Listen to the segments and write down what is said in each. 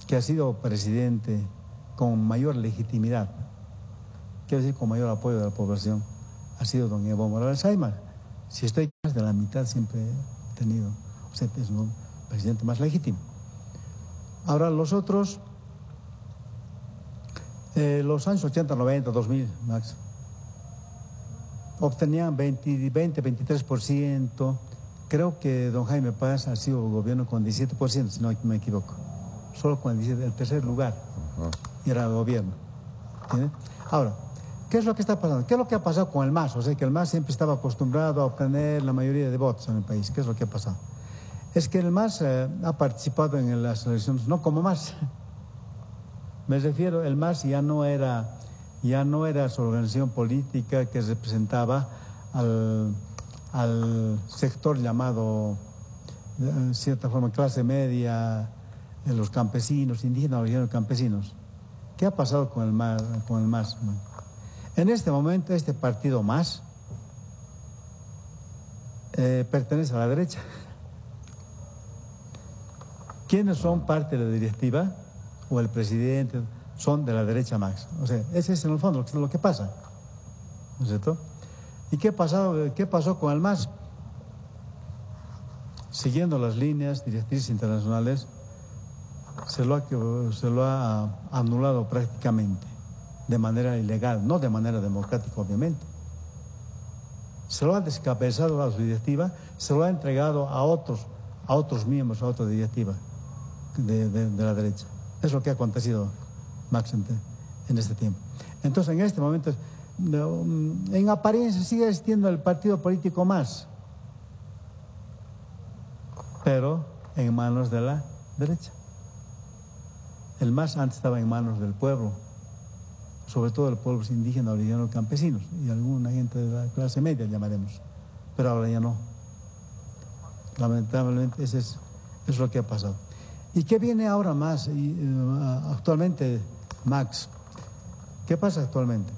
que ha sido presidente con mayor legitimidad, quiero decir con mayor apoyo de la población, ha sido don Evo Morales Ayma. Si estoy más de la mitad siempre he tenido, o sea, es un presidente más legítimo. Ahora los otros, los años 80, 90, 2000, Max, obtenían 20, 23%. Creo que don Jaime Paz ha sido gobierno con 17%, si no me equivoco. Solo con el tercer lugar era el gobierno. ¿Entiendes? Ahora, ¿qué es lo que está pasando? ¿Qué es lo que ha pasado con el MAS? O sea, que el MAS siempre estaba acostumbrado a obtener la mayoría de votos en el país. ¿Qué es lo que ha pasado? Es que el MAS ha participado en las elecciones, no como MAS. Me refiero, el MAS ya no era su organización política que representaba al sector llamado, de cierta forma, clase media, los campesinos, indígenas, originarios campesinos. ¿Qué ha pasado con el MAS? En este momento, este partido MAS pertenece a la derecha. ¿Quiénes son parte de la directiva o el presidente? Son de la derecha MAS. O sea, ese es en el fondo lo que pasa. ¿No es cierto? ¿Y qué pasó con el MAS? Siguiendo las líneas directrices internacionales, se lo ha anulado prácticamente de manera ilegal, no de manera democrática, obviamente. Se lo ha descabezado a su directiva, se lo ha entregado a otros miembros, a otra directiva de la derecha. Es lo que ha acontecido, Max, en este tiempo. Entonces, en este momento, en apariencia sigue existiendo el partido político MAS, pero en manos de la derecha. El MAS antes estaba en manos del pueblo, sobre todo del pueblo indígena, originarios campesinos y alguna gente de la clase media, llamaremos, pero ahora ya no. Lamentablemente, eso es lo que ha pasado. ¿Y qué viene ahora más actualmente, Max? ¿Qué pasa actualmente?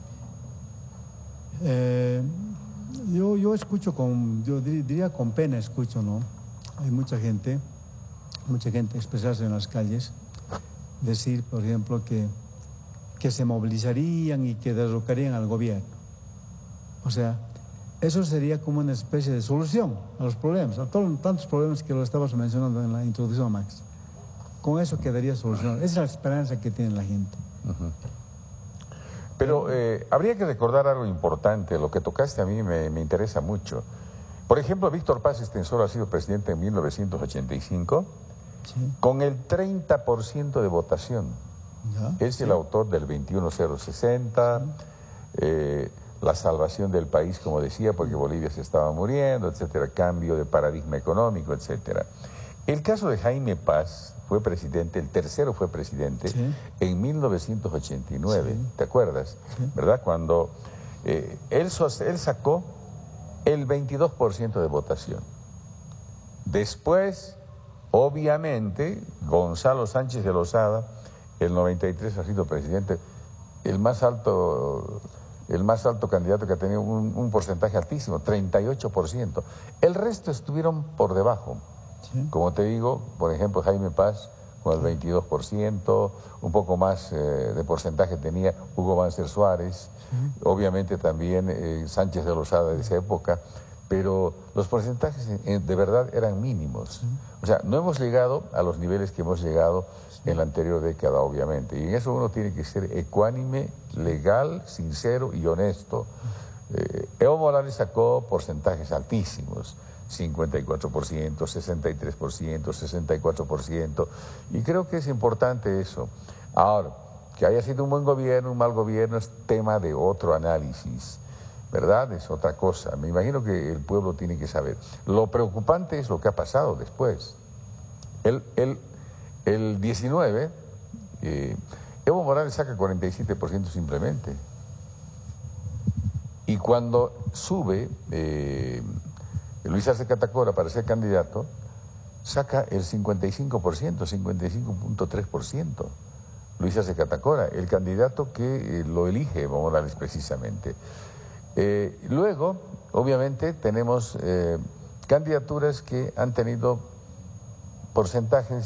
Yo escucho yo diría con pena escucho, ¿no? Hay mucha gente expresarse en las calles, decir, por ejemplo, que se movilizarían y que derrocarían al gobierno. O sea, eso sería como una especie de solución a los problemas, a tantos problemas que lo estabas mencionando en la introducción, Max. Con eso quedaría solución. Esa es la esperanza que tiene la gente. Pero habría que recordar algo importante. Lo que tocaste a mí me interesa mucho. Por ejemplo, Víctor Paz Estenssoro ha sido presidente en 1985 sí, con el 30% de votación. ¿Ya? Es sí, el autor del 21060, sí, la salvación del país, como decía, porque Bolivia se estaba muriendo, etcétera, cambio de paradigma económico, etcétera. El caso de Jaime Paz fue presidente, el tercero fue presidente sí, en 1989, sí, ¿te acuerdas? Sí. ¿Verdad? Cuando él sacó el 22% de votación. Después, obviamente, Gonzalo Sánchez de Lozada, el 93 ha sido presidente, el más alto candidato que ha tenido un porcentaje altísimo, 38%. El resto estuvieron por debajo. Sí. Como te digo, por ejemplo, Jaime Paz con el 22%, un poco más de porcentaje tenía Hugo Banzer Suárez, sí, obviamente también Sánchez de Lozada de esa época, pero los porcentajes de verdad eran mínimos. Sí. O sea, no hemos llegado a los niveles que hemos llegado en la anterior década, obviamente. Y en eso uno tiene que ser ecuánime, legal, sincero y honesto. Evo Morales sacó porcentajes altísimos, 54%, 63%, 64%, y creo que es importante eso. Ahora, que haya sido un buen gobierno, un mal gobierno, es tema de otro análisis, ¿verdad? Es otra cosa. Me imagino que el pueblo tiene que saber. Lo preocupante es lo que ha pasado después. El 19, Evo Morales saca 47% simplemente. Y cuando sube Luis Arce Catacora para ser candidato, saca el 55%, 55.3%. Luis Arce Catacora, el candidato que lo elige Evo Morales precisamente. Luego, obviamente, tenemos candidaturas que han tenido porcentajes